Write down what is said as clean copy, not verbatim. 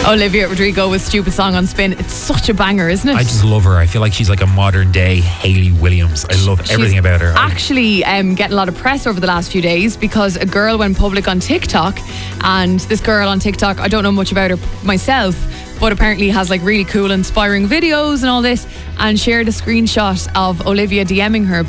Olivia Rodrigo with Stupid Song on Spin. It's such a banger, isn't it? I just love her. I feel like she's like a modern day Hayley Williams. I love everything about her. Actually getting a lot of press over the last few days because a girl went public on TikTok, and this girl on TikTok, I don't know much about her myself, but apparently has like really cool inspiring videos and all this, and shared a screenshot of Olivia DMing her